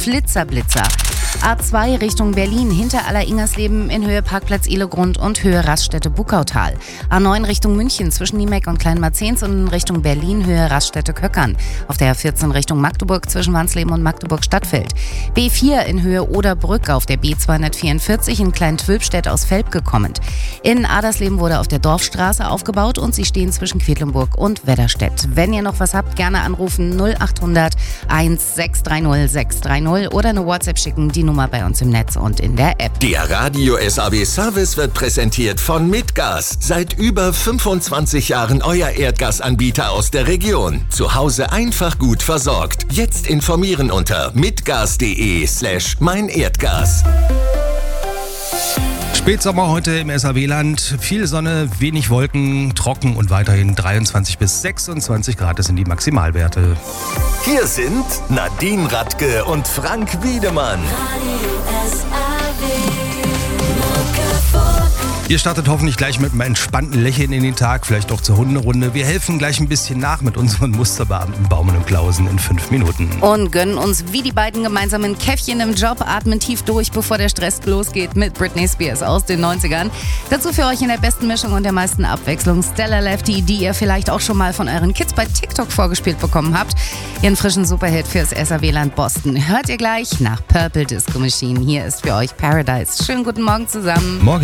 Flitzer-Blitzer. A2 Richtung Berlin, hinter Aller-Ingersleben in Höhe Parkplatz Ehlegrund und Höhe Raststätte Buckautal. A9 Richtung München zwischen Niemeck und Kleinmarzens und in Richtung Berlin Höhe Raststätte Köckern. Auf der A14 Richtung Magdeburg zwischen Wansleben und Magdeburg-Stadtfeld. B4 in Höhe Oderbrück auf der B244 in Klein-Twülpstedt aus Velp gekommen. In Adersleben wurde auf der Dorfstraße aufgebaut und sie stehen zwischen Quedlinburg und Wedderstedt. Wenn ihr noch was habt, gerne anrufen 0800 1630 630 oder eine WhatsApp schicken, die Nummer bei uns im Netz und in der App. Der Radio SAW Service wird präsentiert von Mitgas. Seit über 25 Jahren euer Erdgasanbieter aus der Region. Zu Hause einfach gut versorgt. Jetzt informieren unter mitgas.de/meinerdgas. Spätsommer heute im SAW-Land. Viel Sonne, wenig Wolken, trocken und weiterhin 23 bis 26 Grad. Das sind die Maximalwerte. Hier sind Nadine Radke und Frank Wiedemann. Ihr startet hoffentlich gleich mit einem entspannten Lächeln in den Tag, vielleicht auch zur Hunderunde. Wir helfen gleich ein bisschen nach mit unseren Musterbeamten Baumann und Klausen in 5 Minuten. Und gönnen uns wie die beiden gemeinsam ein Käffchen im Job, atmen tief durch, bevor der Stress losgeht mit Britney Spears aus den 90ern. Dazu für euch in der besten Mischung und der meisten Abwechslung Stella Lefty, die ihr vielleicht auch schon mal von euren Kids bei TikTok vorgespielt bekommen habt. Ihren frischen Superhit fürs SAW-Land Boston hört ihr gleich nach Purple Disco Machine. Hier ist für euch Paradise. Schönen guten Morgen zusammen. Morgen.